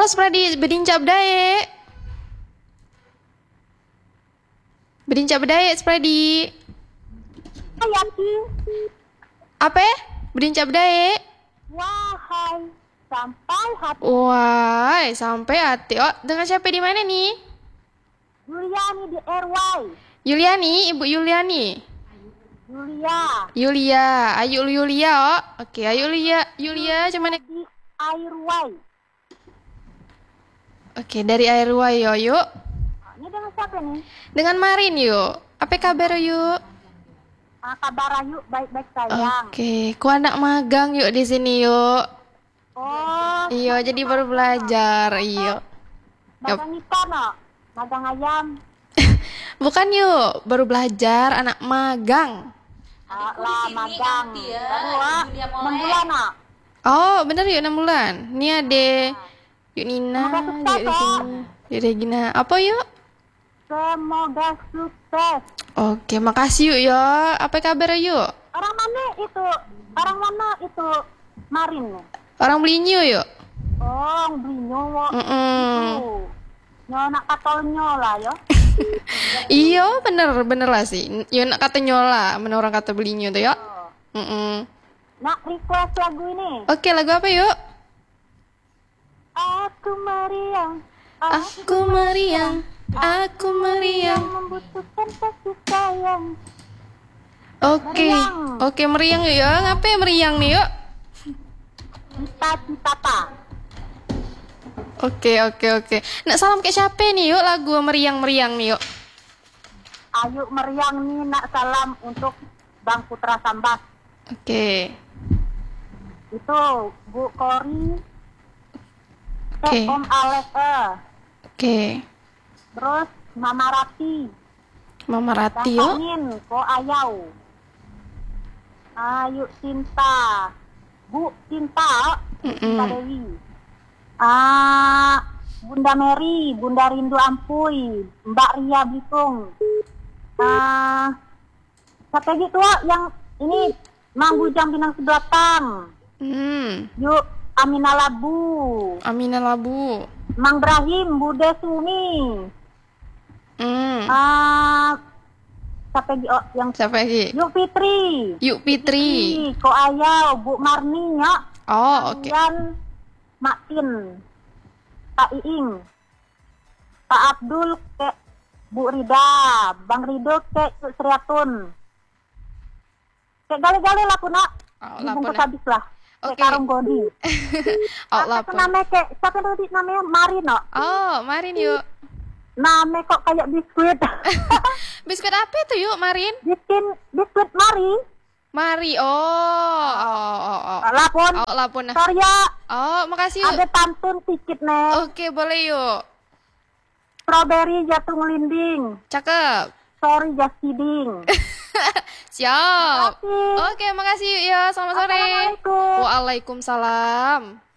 Halo Spradi, bedincap dae. Bedincap dae Spradi. Hayati, Apa? Bedincap dae. wahai, sampai hati Wah, sampai hati. Oh, dengan siapa di mana nih? Yuliani di RY. Yuliani, Ibu Yuliani. Yulia Yulia, ayo Yulia, oh. Oke, ayo Yulia. Yulia, cuman di RY. Oke, dari air yo, yuk. Ini dengan siapa nih? Dengan Marin yuk. Apa kabar yuk? Kabar Ayu baik-baik sayang. Oke, ku anak magang yuk di sini yuk. Oh, Iya, jadi baru belajar, iya. magang ikan no? Magang ayam. Bukan yuk, baru belajar anak magang. Lah magang. Baru 6 bulan no? Oh, bener yuk 6 bulan. Ini ade yuk Nina, Semoga sukses, yuk Regina. Yuk Regina. Apa yuk? Semoga sukses. Oke, makasih yuk ya. Apa kabar yuk? Orang mana itu? Orang mana itu? Marin. Orang Belinyu yuk. Oh, beli nyowo. Mm-mm. Nyowo nak katolnya lah ya. Iya, bener lah sih. Yuk nak kata nyola, mana orang kata Belinyu tuh yuk. Oh. Nak request lagu ini. Oke, lagu apa yuk? Aku meriang. Aku meriang, aku meriang. Membutuhkan kasih sayang. Oke, Meriang. oke meriang yuk ya. Ngapain meriang nih yuk? Cita-cita. Oke. Nak salam ke siapa nih yuk lagu meriang nih yuk? Ayo meriang nih nak salam untuk Bang Putra Sambas. Oke. Itu Bu Kori. Oke. Om Alex. Oke. Terus Mama Rati. Mama Rati yuk. Datangin ko ayau. Ayo Cinta. Bu Cinta. Cinta Dewi. Bunda Mary, Bunda Rindu Ampuy, Mbak Ria Blikung. Siapa gitu yang ini Mang Bujang Pinang Sebelakang. Yuk Amina Labu. Amina Labu. Mang Brahim, Bude Sumi. Siapa yang Siapa lagi? Yuk Fitri. Yuk Fitri. Ko Ayau, Bu Marni ya. Oh, oke. Dan Mak Tin, Pak Iing, Pak Abdul ke Bu Rida, Bang Rido ke Yuk Sriatun. Kayak gali-gali lah pun nak. Oh, Dibungkus lapun. habis lah. Kayak Oke. karung godi. Oh, Apa lapun. namanya kayak siapa tadi namanya Marin no? Oh, Marin yuk. Namanya kok kayak biskuit. Biskuit apa itu yuk, Marin? Bikin biskuit Mari. Mari. Oh. Lapun. Oh, lapun. Sorry ya. Oh, makasih yuk. Ada pantun sedikit nih. Oke, boleh yuk. Strawberry jatuh ngelinding. Cakep. Sorry just kidding. Siap. Terima kasih. Oke, makasih yuk ya. Selamat sore. Assalamualaikum. Waalaikumsalam.